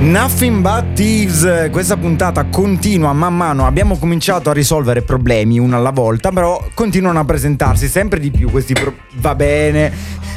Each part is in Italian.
Nothing But Thieves, questa puntata continua man mano, abbiamo cominciato a risolvere problemi uno alla volta, però continuano a presentarsi sempre di più questi va bene.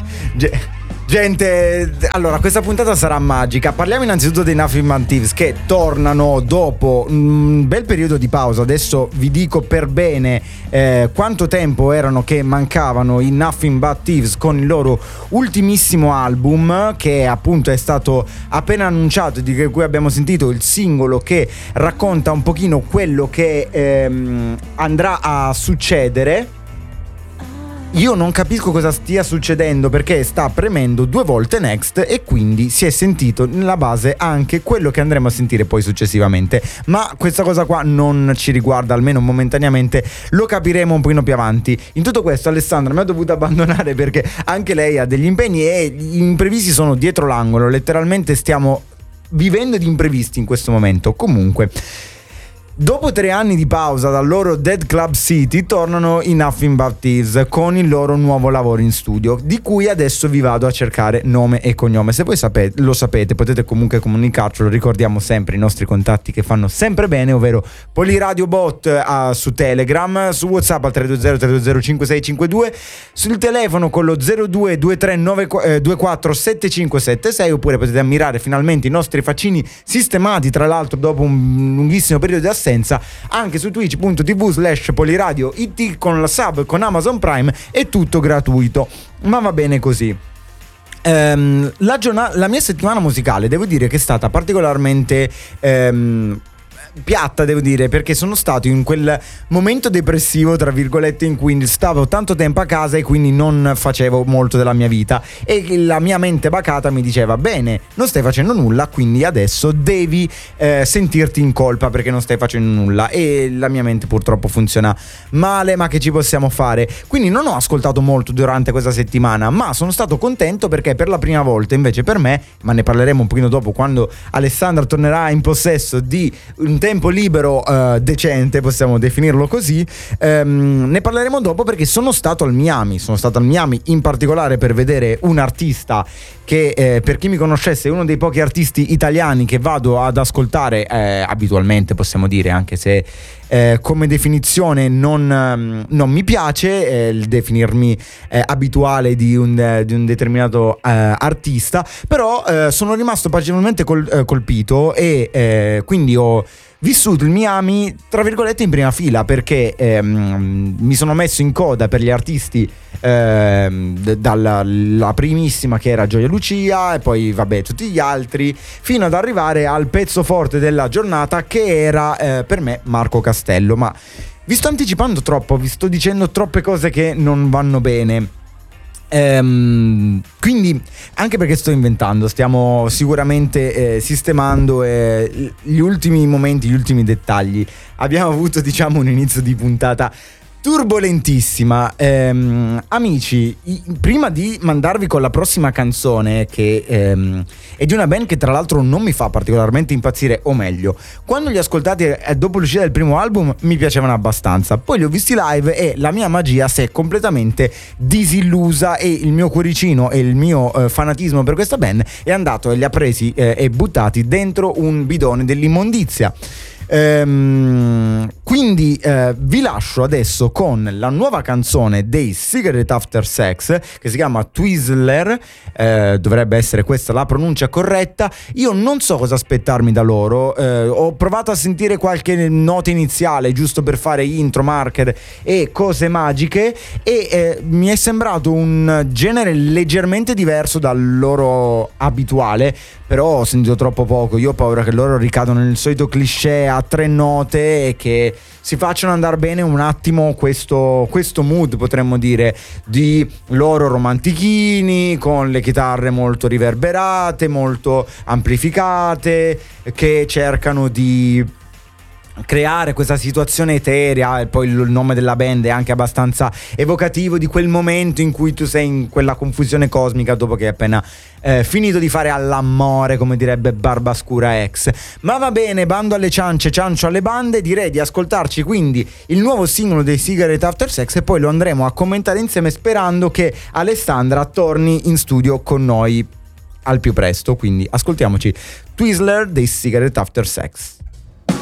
Gente, allora questa puntata sarà magica. Parliamo innanzitutto dei Nothing But Thieves che tornano dopo un bel periodo di pausa. Adesso vi dico per bene quanto tempo erano che mancavano i Nothing But Thieves con il loro ultimissimo album, che appunto è stato appena annunciato, di cui abbiamo sentito il singolo che racconta un pochino quello che andrà a succedere. Io non capisco cosa stia succedendo, perché sta premendo 2 volte next e quindi si è sentito nella base anche quello che andremo a sentire poi successivamente, ma questa cosa qua non ci riguarda, almeno momentaneamente, lo capiremo un pochino più avanti. In tutto questo Alessandra mi ha dovuto abbandonare perché anche lei ha degli impegni e gli imprevisti sono dietro l'angolo, letteralmente stiamo vivendo di imprevisti in questo momento. Comunque, dopo 3 anni di pausa dal loro Dead Club City tornano i Nothing But Thieves con il loro nuovo lavoro in studio, di cui adesso vi vado a cercare nome e cognome. Se voi lo sapete potete comunque comunicarcelo, ricordiamo sempre i nostri contatti che fanno sempre bene, ovvero PoliradioBot su Telegram, su WhatsApp al 320-320-5652, sul telefono con lo 0223247576, oppure potete ammirare finalmente i nostri faccini sistemati, tra l'altro dopo un lunghissimo periodo di assenza, anche su twitch.tv/poliradio.it con la sub con Amazon Prime, è tutto gratuito, ma va bene così. La mia settimana musicale devo dire che è stata particolarmente piatta, devo dire, perché sono stato in quel momento depressivo, tra virgolette, in cui stavo tanto tempo a casa e quindi non facevo molto della mia vita, e la mia mente bacata mi diceva: bene, non stai facendo nulla, quindi adesso devi sentirti in colpa perché non stai facendo nulla. E la mia mente purtroppo funziona male, ma che ci possiamo fare? Quindi non ho ascoltato molto durante questa settimana, ma sono stato contento perché per la prima volta invece per me, ma ne parleremo un pochino dopo quando Alessandra tornerà in possesso di un tempo libero decente, possiamo definirlo così, ne parleremo dopo, perché sono stato al Miami in particolare per vedere un artista che per chi mi conoscesse è uno dei pochi artisti italiani che vado ad ascoltare abitualmente, possiamo dire, anche se come definizione non mi piace il definirmi abituale di un determinato artista, però sono rimasto particolarmente colpito e quindi ho vissuto il Miami tra virgolette in prima fila, perché mi sono messo in coda per gli artisti dalla primissima, che era Gioia Lucia, e poi vabbè tutti gli altri, fino ad arrivare al pezzo forte della giornata, che era per me Marco Castello. Ma vi sto anticipando troppo, vi sto dicendo troppe cose che non vanno bene. Quindi, anche perché sto inventando, stiamo sicuramente sistemando gli ultimi momenti, gli ultimi dettagli. Abbiamo avuto, diciamo, un inizio di puntata turbolentissima. Amici, prima di mandarvi con la prossima canzone, che è di una band che tra l'altro non mi fa particolarmente impazzire, o meglio, quando li ascoltate dopo l'uscita del primo album mi piacevano abbastanza, poi li ho visti live e la mia magia si è completamente disillusa, e il mio cuoricino e il mio fanatismo per questa band è andato e li ha presi e buttati dentro un bidone dell'immondizia. Quindi vi lascio adesso con la nuova canzone dei Cigarette After Sex, che si chiama Twizzler, dovrebbe essere questa la pronuncia corretta. Io non so cosa aspettarmi da loro, ho provato a sentire qualche nota iniziale giusto per fare intro, marker e cose magiche, e mi è sembrato un genere leggermente diverso dal loro abituale, però ho sentito troppo poco. Io ho paura che loro ricadano nel solito cliché a 3 note e che si facciano andare bene un attimo questo mood, potremmo dire, di loro romantichini con le chitarre molto riverberate, molto amplificate, che cercano di creare questa situazione eterea. E poi il nome della band è anche abbastanza evocativo di quel momento in cui tu sei in quella confusione cosmica dopo che hai appena finito di fare all'amore, come direbbe Barbascura ex. Ma va bene, bando alle ciance, ciancio alle bande. Direi di ascoltarci quindi il nuovo singolo dei Cigarette After Sex e poi lo andremo a commentare insieme, sperando che Alessandra torni in studio con noi. al più presto, quindi ascoltiamoci Twizzler dei Cigarette After Sex.